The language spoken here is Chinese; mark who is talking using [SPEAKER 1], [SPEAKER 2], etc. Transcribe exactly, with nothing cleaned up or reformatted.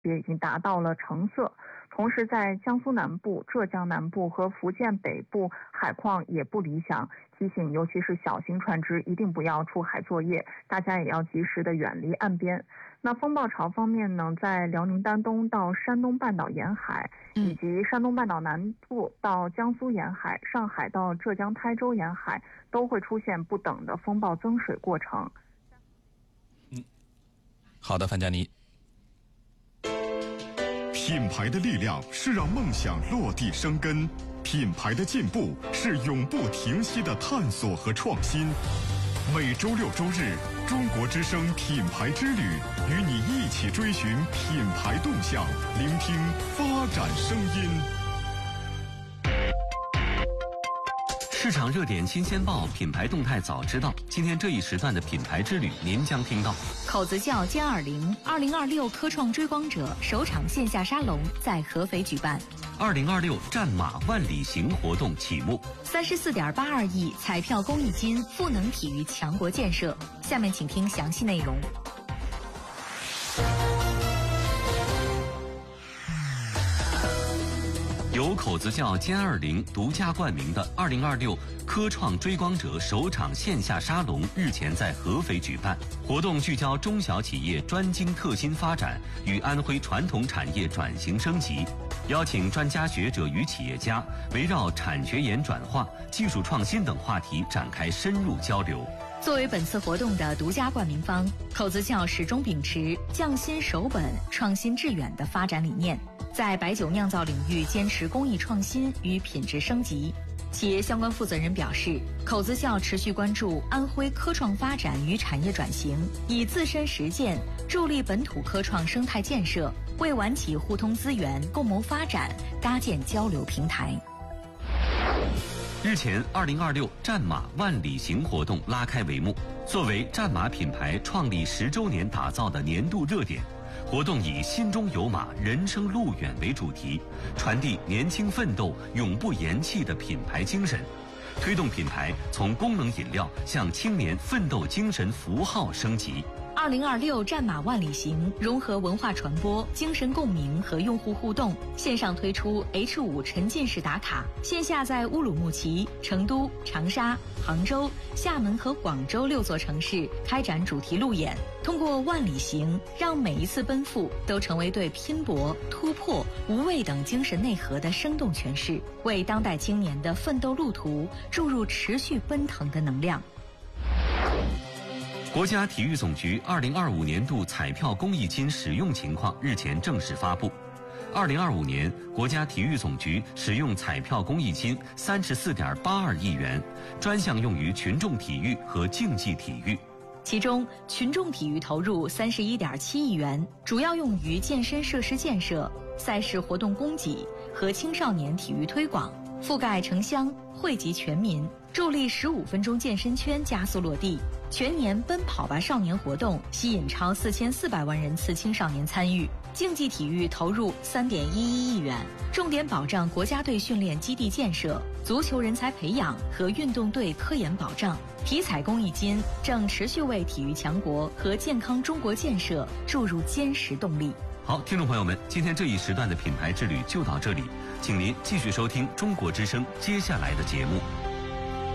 [SPEAKER 1] 也已经达到了橙色。同时在江苏南部、浙江南部和福建北部海况也不理想，提醒尤其是小型船只一定不要出海作业，大家也要及时的远离岸边。那风暴潮方面呢，在辽宁丹东到山东半岛沿海，以及山东半岛南部到江苏沿海、上海到浙江台州沿海，都会出现不等的风暴增水过程。
[SPEAKER 2] 嗯，好的，范佳妮。
[SPEAKER 3] 品牌的力量是让梦想落地生根，品牌的进步是永不停息的探索和创新。每周六周日，中国之声品牌之旅，与你一起追寻品牌动向，聆听发展声音。
[SPEAKER 4] 市场热点新鲜报，品牌动态早知道。今天这一时段的品牌之旅，您将听到：
[SPEAKER 5] 口子窖歼二零二零二六科创追光者首场线下沙龙在合肥举办；
[SPEAKER 4] 二零二六战马万里行活动启幕；
[SPEAKER 5] 三十四点八二亿彩票公益金赋能体育强国建设。下面请听详细内容。
[SPEAKER 4] 由口子窖歼二零独家冠名的二零二六科创追光者首场线下沙龙日前在合肥举办。活动聚焦中小企业专精特新发展与安徽传统产业转型升级，邀请专家学者与企业家围绕产学研转化、技术创新等话题展开深入交流。
[SPEAKER 5] 作为本次活动的独家冠名方，口子窖始终秉持匠心守本、创新致远的发展理念，在白酒酿造领域坚持工艺创新与品质升级。企业相关负责人表示，口子窖持续关注安徽科创发展与产业转型，以自身实践助力本土科创生态建设，为晚企互通资源、共谋发展搭建交流平台。
[SPEAKER 4] 日前，二零二六战马万里行活动拉开帷幕。作为战马品牌创立十周年打造的年度热点，活动以心中有马，人生路远为主题，传递年轻奋斗、永不言弃的品牌精神，推动品牌从功能饮料向青年奋斗精神符号升级。
[SPEAKER 5] 二零二六战马万里行融合文化传播、精神共鸣和用户互动，线上推出 H 五 沉浸式打卡，线下在乌鲁木齐、成都、长沙、杭州、厦门和广州六座城市开展主题路演。通过万里行，让每一次奔赴都成为对拼搏、突破、无畏等精神内核的生动诠释，为当代青年的奋斗路途注入持续奔腾的能量。
[SPEAKER 4] 国家体育总局二零二五年度彩票公益金使用情况日前正式发布。二零二五年，国家体育总局使用彩票公益金三十四点八二亿元，专项用于群众体育和竞技体育。
[SPEAKER 5] 其中，群众体育投入三十一点七亿元，主要用于健身设施建设、赛事活动供给和青少年体育推广，覆盖城乡，惠及全民，助力十五分钟健身圈加速落地。全年奔跑吧少年活动吸引超四千四百万人次青少年参与，竞技体育投入三点一一亿元，重点保障国家队训练基地建设、足球人才培养和运动队科研保障。体彩公益金正持续为体育强国和健康中国建设注入坚实动力。
[SPEAKER 4] 好，听众朋友们，今天这一时段的品牌之旅就到这里，请您继续收听中国之声接下来的节目。